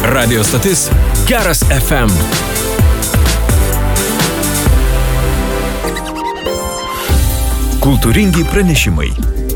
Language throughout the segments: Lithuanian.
Radio stotis Geras FM. Kultūringi pranešimai.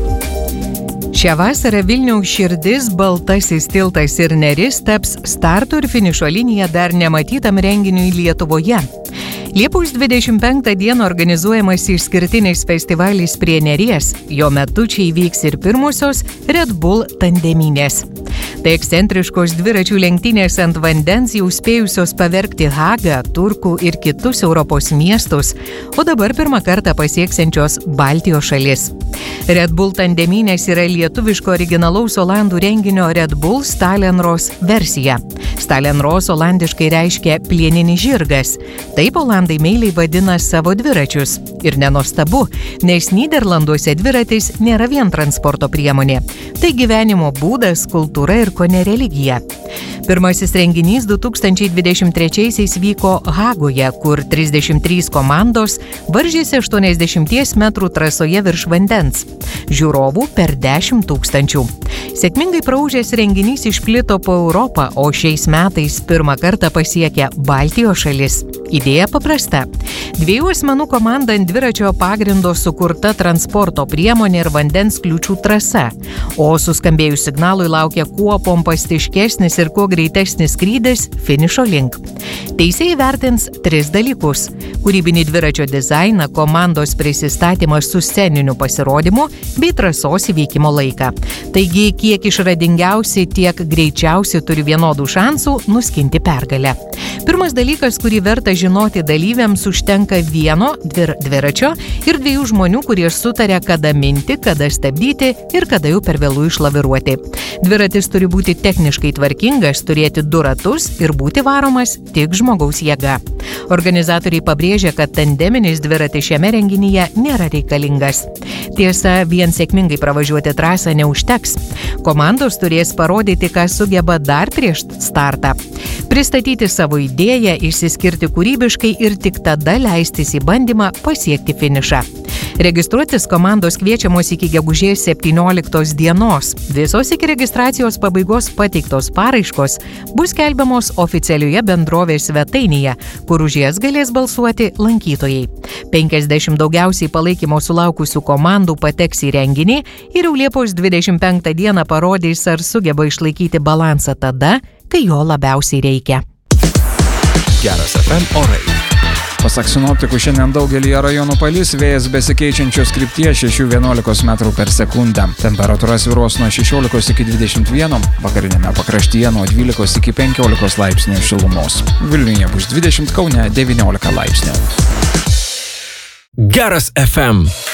Šią vasarą Vilniaus širdis, Baltasis tiltas ir Neris taps starto ir finišo linija dar nematytam renginiui Lietuvoje. Liepos 25 dieną organizuojamas išskirtinis festivalis prie Neries. Jo metu čia įvyks ir pirmosios Red Bull tandeminės. Tai ekscentriškos dviračių lenktynės ant vandens jau spėjusios pavergti Hagą, Turku ir kitus Europos miestus, o dabar pirmą kartą pasieksiančios Baltijos šalis. Red Bull tandeminės yra lietuviško originalaus olandų renginio Red Bull Stalenros versija. Stalenros olandiškai reiškia plieninis žirgas. Taip olandai meiliai vadina savo dviračius. Ir nenuostabu, nes Nyderlanduose dviratis nėra vien transporto priemonė. Tai gyvenimo būdas, kultūra ir kone religija. Pirmasis renginys 2023 vyko Hagoje, kur 33 komandos varžėsi 80 metrų trasoje virš vandens. Žiūrovų per 10 000. Sėkmingai praūžęs renginys išplito po Europą, o šiais metais pirmą kartą pasiekė Baltijos šalis. Idėja paprasta. 2 asmenų komanda ant dviračio pagrindo sukurta transporto priemonė ir vandens kliūčių trasa, o suskambėjus signalui laukia kuo pompastiškesnis ir kuo greitesnis skrydis finišo link. Teisėjai vertins 3 dalykus: kūrybinį dviračio dizainą, komandos prisistatymą su sceniniu pasirodymu bei trasos įveikimo laiką. Taigi, kiek išradingiausi, tiek greičiausi turi vienodų šansų nuskinti pergalę. Pirmas dalykas, kurį verta žinoti dalyviams, užtenka vieno dviračio ir 2 žmonių, kurie sutarė, kada minti, kada stabdyti ir kada jau per vėlų išlaviruoti. Dviratis turi būti techniškai tvarkingas, turėti 2 ratus ir būti varomas tik žmogaus jėga. Organizatoriai pabrėžia, kad tandeminis dviratis šiame renginyje nėra reikalingas. Tiesa, vien sėkmingai pravažiuoti trasą neužteks. Komandos turės parodyti, ką sugeba dar prieš startą. Pristatyti savo idėją, išsiskirti kūrybiškai ir tik tada leistis į bandymą pasiekti finišą. Registruotis komandos kviečiamos iki gegužės 17 dienos. Visos iki registracijos pabaigos pateiktos paraiškos bus skelbiamos oficialioje bendrovės svetainėje, kur už jas galės balsuoti lankytojai. 50 daugiausiai palaikymo sulaukusių komandų pateks į renginį ir jau Liepos 25 dieną parodys, ar sugeba išlaikyti balansą tada, kai jo labiausiai reikia. Geras FM orai. Pasak sinoptikų, šiandien daugelį rajonų palis, vėjas besikeičiančios krypties 6–11 metrų per sekundę. Temperatūra svyruos nuo 16 iki 21, vakarinėme pakraštyje nuo 12 iki 15 laipsnių šilumos. Vilniuje bus 20, Kaune 19 laipsnių. Geras FM.